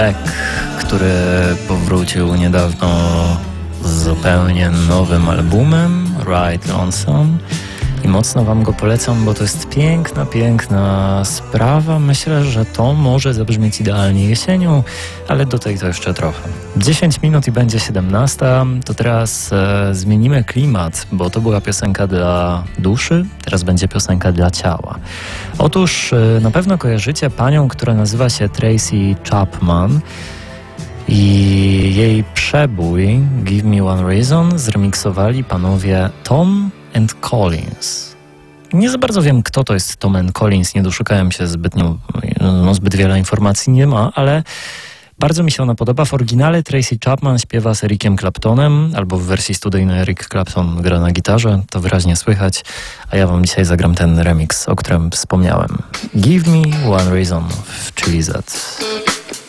który powrócił niedawno z zupełnie nowym albumem, Ride Lonesome. I mocno wam go polecam, bo to jest piękna sprawa. Myślę, że to może zabrzmieć idealnie jesienią, ale do tej to jeszcze trochę. 10 minut i będzie 17. To teraz zmienimy klimat, bo to była piosenka dla duszy, teraz będzie piosenka dla ciała. Otóż na pewno kojarzycie panią, która nazywa się Tracy Chapman i jej przebój Give Me One Reason zremiksowali panowie Tom and Collins. Nie za bardzo wiem, kto to jest Tom and Collins, nie doszukałem się zbyt wiele informacji nie ma, ale bardzo mi się ona podoba. W oryginale Tracy Chapman śpiewa z Ericiem Claptonem, albo w wersji studyjnej Eric Clapton gra na gitarze, to wyraźnie słychać, a ja wam dzisiaj zagram ten remix, o którym wspomniałem. Give Me One Reason w Chili Z.